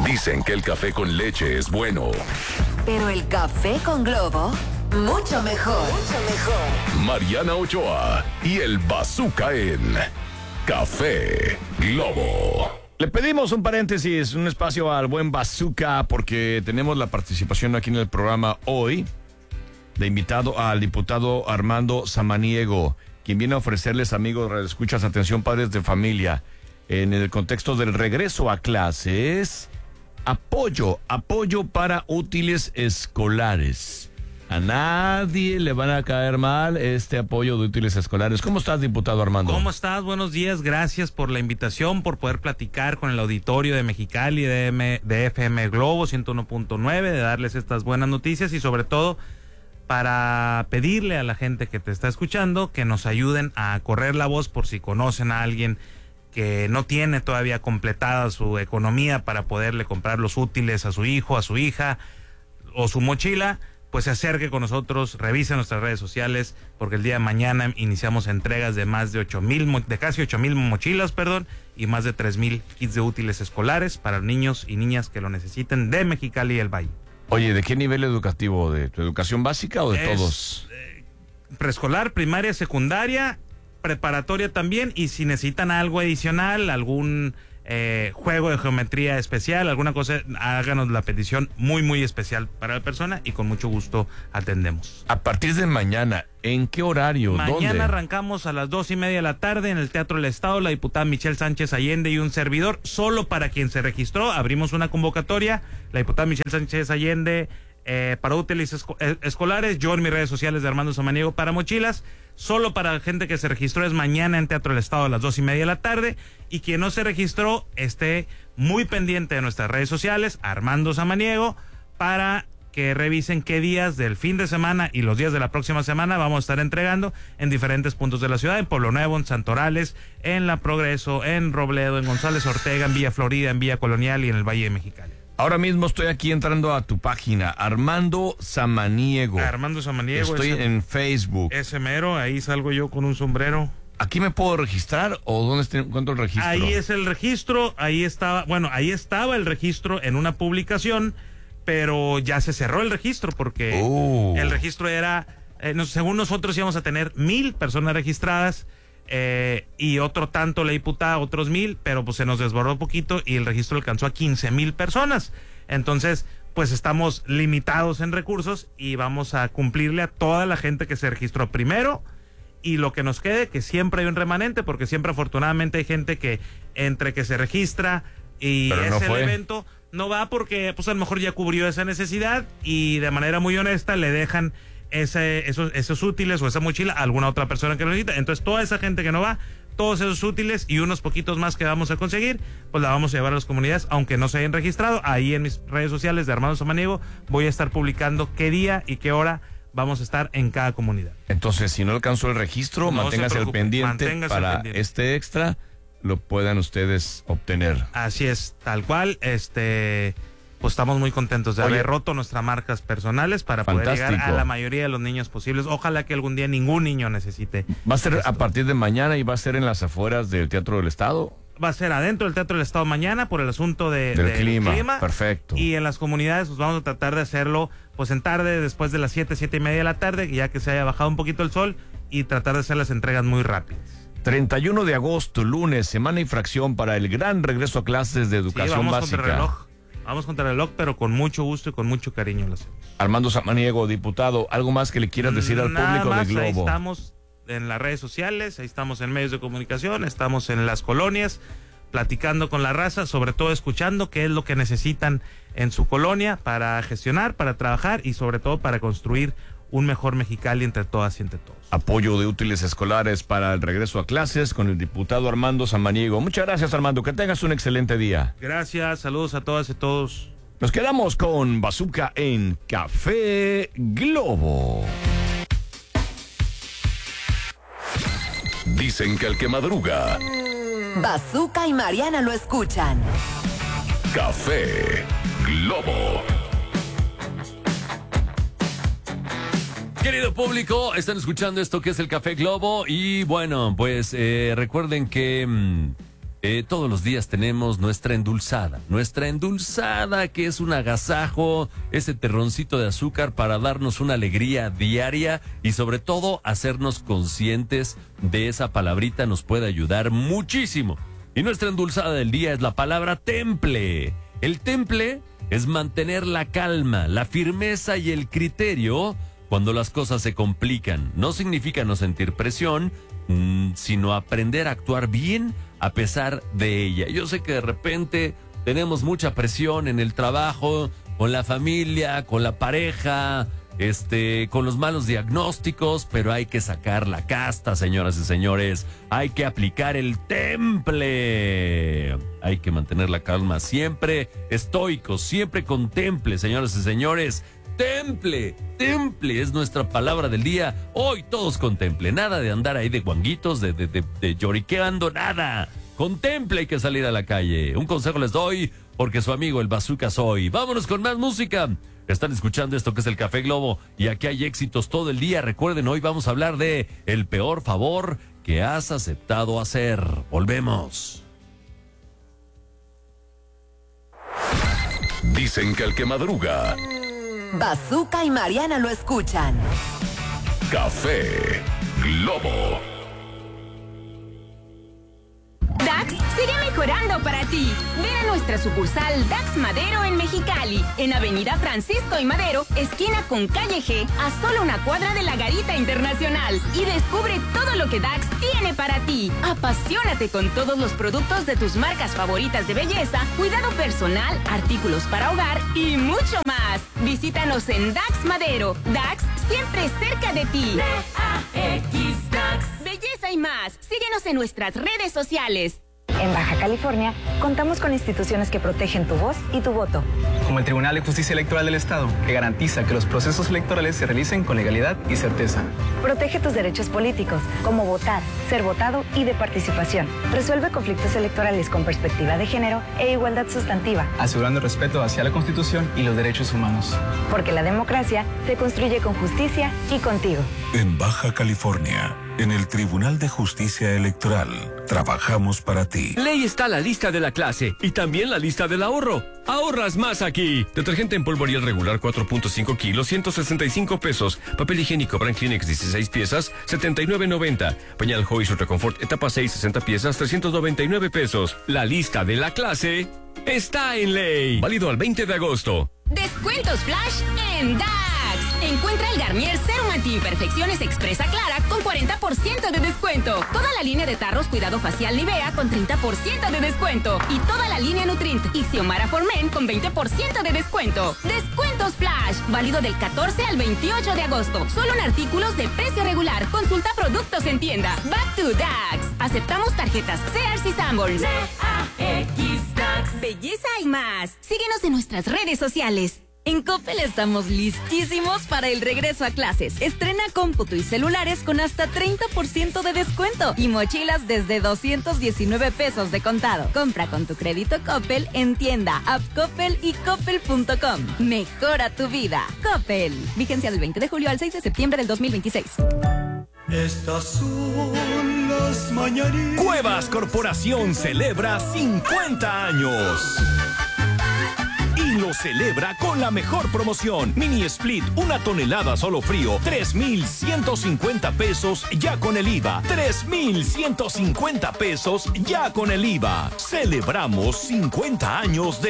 Dicen que el café con leche es bueno. Pero el café con Globo, mucho mejor. Mucho mejor. Mariana Ochoa y el Bazooka en Café Globo. Le pedimos un paréntesis, un espacio al buen Bazooka, porque tenemos la participación aquí en el programa hoy de invitado al diputado Armando Samaniego, quien viene a ofrecerles, amigos, escuchas, atención, padres de familia, en el contexto del regreso a clases, apoyo para útiles escolares. A nadie le van a caer mal este apoyo de útiles escolares. ¿Cómo estás, diputado Armando? ¿Cómo estás? Buenos días. Gracias por la invitación, por poder platicar con el auditorio de Mexicali, de FM Globo 101.9, de darles estas buenas noticias y sobre todo para pedirle a la gente que te está escuchando que nos ayuden a correr la voz por si conocen a alguien que no tiene todavía completada su economía para poderle comprar los útiles a su hijo, a su hija o su mochila. Pues se acerque con nosotros, revise nuestras redes sociales, porque el día de mañana iniciamos entregas de más de casi 8,000 mochilas, y más de 3,000 kits de útiles escolares para niños y niñas que lo necesiten de Mexicali y el Valle. Oye, ¿de qué nivel educativo? ¿De tu educación básica o de todos? Preescolar, primaria, secundaria, preparatoria también, y si necesitan algo adicional, algún juego de geometría especial, alguna cosa, háganos la petición muy, muy especial para la persona y con mucho gusto atendemos. A partir de mañana, ¿en qué horario? Mañana ¿Dónde? Arrancamos a las 2:30 de la tarde en el Teatro del Estado, la diputada Michelle Sánchez Allende y un servidor, solo para quien se registró. Abrimos una convocatoria, la diputada Michelle Sánchez Allende para útiles escolares, yo en mis redes sociales de Armando Samaniego para mochilas. Solo para gente que se registró es mañana en Teatro del Estado a las 2:30 de la tarde, y quien no se registró esté muy pendiente de nuestras redes sociales, Armando Samaniego, para que revisen qué días del fin de semana y los días de la próxima semana vamos a estar entregando en diferentes puntos de la ciudad, en Pueblo Nuevo, en Santorales, en La Progreso, en Robledo, en González Ortega, en Villa Florida, en Villa Colonial y en el Valle de Mexicali. Ahora mismo estoy aquí entrando a tu página, Armando Samaniego. Armando Samaniego. Estoy en Facebook. Ese mero, ahí salgo yo con un sombrero. ¿Aquí me puedo registrar o dónde encuentro el registro? Ahí es el registro, ahí estaba el registro en una publicación, pero ya se cerró el registro porque el registro era, según nosotros íbamos a tener 1,000 personas registradas, y otro tanto la diputada, otros 1,000, pero pues se nos desbordó poquito y el registro alcanzó a 15,000 personas. Entonces, pues estamos limitados en recursos y vamos a cumplirle a toda la gente que se registró primero, y lo que nos quede, que siempre hay un remanente, porque siempre afortunadamente hay gente que entre que se registra y pero no es el fue. evento, no va porque pues a lo mejor ya cubrió esa necesidad y de manera muy honesta le dejan esos útiles o esa mochila a alguna otra persona que lo necesita. Entonces toda esa gente que no va, todos esos útiles y unos poquitos más que vamos a conseguir, pues la vamos a llevar a las comunidades, aunque no se hayan registrado. Ahí en mis redes sociales de Armando Samaniego voy a estar publicando qué día y qué hora vamos a estar en cada comunidad. Entonces, si no alcanzó el registro, No manténgase al pendiente para este extra, lo puedan ustedes obtener. Así es, tal cual, pues estamos muy contentos de haber roto nuestras marcas personales para poder llegar a la mayoría de los niños posibles. Ojalá que algún día ningún niño necesite. ¿Va a ser a partir de mañana y va a ser en las afueras del Teatro del Estado? Va a ser adentro del Teatro del Estado mañana por el asunto del clima. Perfecto. Y en las comunidades pues vamos a tratar de hacerlo pues en tarde, después de las 7:30 de la tarde, ya que se haya bajado un poquito el sol, y tratar de hacer las entregas muy rápidas. 31 de agosto, lunes, semana y fracción para el gran regreso a clases de educación básica. Vamos contra el reloj, pero con mucho gusto y con mucho cariño lo hacemos. Armando Samaniego, diputado, ¿algo más que le quieras decir al público de Globo? Ahí estamos en las redes sociales, ahí estamos en medios de comunicación, estamos en las colonias, platicando con la raza, sobre todo escuchando qué es lo que necesitan en su colonia para gestionar, para trabajar y sobre todo para construir un mejor Mexicali entre todas y entre todos. Apoyo de útiles escolares para el regreso a clases con el diputado Armando Samaniego. Muchas gracias, Armando. Que tengas un excelente día. Gracias, saludos a todas y todos. Nos quedamos con Bazooka en Café Globo. Dicen que el que madruga, Bazooka y Mariana lo escuchan. Café Globo. Querido público, están escuchando esto que es el Café Globo y bueno, pues recuerden que todos los días tenemos nuestra endulzada que es un agasajo, ese terroncito de azúcar para darnos una alegría diaria y sobre todo hacernos conscientes de esa palabrita nos puede ayudar muchísimo. Y nuestra endulzada del día es la palabra temple. El temple es mantener la calma, la firmeza y el criterio cuando las cosas se complican. No significa no sentir presión, sino aprender a actuar bien a pesar de ella. Yo sé que de repente tenemos mucha presión en el trabajo, con la familia, con la pareja, con los malos diagnósticos, pero hay que sacar la casta, señoras y señores. Hay que aplicar el temple. Hay que mantener la calma siempre, estoicos, siempre con temple, señoras y señores. Temple es nuestra palabra del día. Hoy todos con temple, nada de andar ahí de guanguitos, de lloriqueando, nada. Con temple hay que salir a la calle. Un consejo les doy porque su amigo el Bazooka soy. Vámonos con más música. Están escuchando esto que es el Café Globo y aquí hay éxitos todo el día. Recuerden, hoy vamos a hablar de el peor favor que has aceptado hacer. Volvemos. Dicen que el que madruga, Bazooka y Mariana lo escuchan. Café Globo. DAX sigue mejorando para ti. Ven a nuestra sucursal DAX Madero en Mexicali, en Avenida Francisco y Madero, esquina con Calle G, a solo una cuadra de la Garita Internacional. Y descubre todo lo que DAX tiene para ti. Apasionate con todos los productos de tus marcas favoritas de belleza, cuidado personal, artículos para hogar y mucho más. Visítanos en DAX Madero. DAX siempre cerca de ti. DAX DAX. Belleza y más. Síguenos en nuestras redes sociales. En Baja California, contamos con instituciones que protegen tu voz y tu voto. Como el Tribunal de Justicia Electoral del Estado, que garantiza que los procesos electorales se realicen con legalidad y certeza. Protege tus derechos políticos, como votar, ser votado y de participación. Resuelve conflictos electorales con perspectiva de género e igualdad sustantiva. Asegurando el respeto hacia la Constitución y los derechos humanos. Porque la democracia se construye con justicia y contigo. En Baja California, en el Tribunal de Justicia Electoral, trabajamos para ti. Ley está la lista de la clase y también la lista del ahorro. Ahorras más aquí. Detergente en polvo Ariel regular 4.5 kilos, 165 pesos. Papel higiénico Brand Kleenex 16 piezas, 79.90. Pañal Joyce Ultra Confort etapa 6, 60 piezas, 399 pesos. La lista de la clase está en Ley. Válido al 20 de agosto. Descuentos flash en DAX. Encuentra el Garnier Serum Antiimperfecciones Expresa Clara con 40% de descuento. Toda la línea de tarros Cuidado Facial Nivea con 30% de descuento. Y toda la línea Nutrint y Xiomara Formen con 20% de descuento. Descuentos flash. Válido del 14 al 28 de agosto. Solo en artículos de precio regular. Consulta productos en tienda. Back to DAX. Aceptamos tarjetas Sears y Sanborns. DAX. Belleza y más. Síguenos en nuestras redes sociales. En Coppel estamos listísimos para el regreso a clases. Estrena cómputo y celulares con hasta 30% de descuento y mochilas desde 219 pesos de contado. Compra con tu crédito Coppel en tienda, app Coppel y coppel.com. Mejora tu vida. Coppel. Vigencia del 20 de julio al 6 de septiembre del 2026. Estas son las mañanitas. Cuevas Corporación celebra 50 años. Y lo celebra con la mejor promoción. Mini Split, 1 tonelada solo frío, 3,150 pesos ya con el IVA. 3,150 pesos ya con el IVA. Celebramos 50 años de